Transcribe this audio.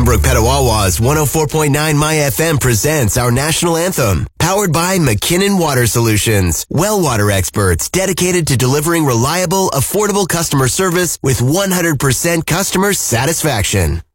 Willowbrook Petawawa's 104.9 My FM presents our national anthem. Powered by McKinnon Water Solutions. Well water experts dedicated to delivering reliable, affordable customer service with 100% customer satisfaction.